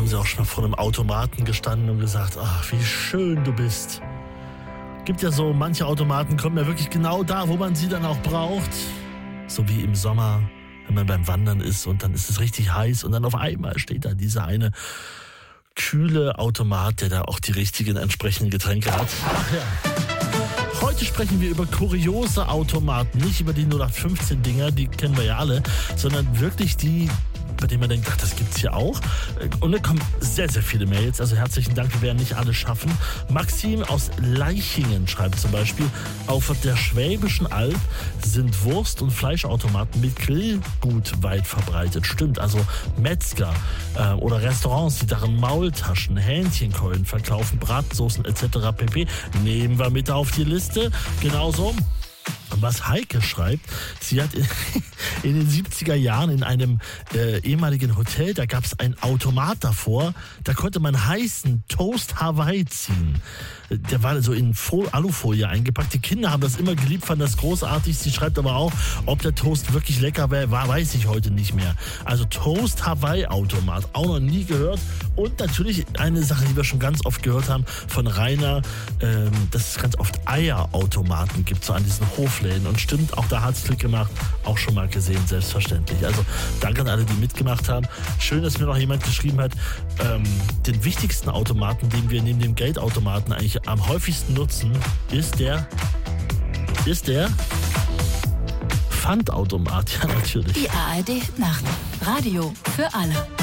haben Sie auch schon mal vor einem Automaten gestanden und gesagt, ach, wie schön du bist. Gibt ja so, manche Automaten kommen ja wirklich genau da, wo man sie dann auch braucht. So wie im Sommer, wenn man beim Wandern ist und dann ist es richtig heiß und dann auf einmal steht da dieser eine kühle Automat, der da auch die richtigen entsprechenden Getränke hat. Ach ja. Heute sprechen wir über kuriose Automaten, nicht über die 0815-Dinger, die kennen wir ja alle, sondern wirklich die, bei denen man denkt, ach, das gibt's hier auch. Und da kommen sehr, sehr viele Mails, also herzlichen Dank, wir werden nicht alles schaffen. Maxim aus Leichingen schreibt zum Beispiel, auf der Schwäbischen Alb sind Wurst- und Fleischautomaten mit Grillgut weit verbreitet. Stimmt, also Metzger oder Restaurants, die darin Maultaschen, Hähnchenkeulen verkaufen, Bratsoßen etc. pp. Nehmen wir mit auf die Liste. Genauso. Was Heike schreibt, sie hat in den 70er Jahren in einem ehemaligen Hotel, da gab es einen Automat davor, da konnte man heißen Toast Hawaii ziehen. Der war so in Alufolie eingepackt. Die Kinder haben das immer geliebt, fanden das großartig. Sie schreibt aber auch, ob der Toast wirklich lecker war, weiß ich heute nicht mehr. Also Toast Hawaii Automat, auch noch nie gehört. Und natürlich eine Sache, die wir schon ganz oft gehört haben von Rainer, dass es ganz oft Eierautomaten gibt, so an diesen Hofläden. Und stimmt, auch da hat es Klick gemacht, auch schon mal gesehen, selbstverständlich. Also danke an alle, die mitgemacht haben. Schön, dass mir noch jemand geschrieben hat, den wichtigsten Automaten, den wir neben dem Geldautomaten eigentlich am häufigsten nutzen, ist der Pfandautomat. Ja, natürlich. Die ARD Nacht. Radio für alle.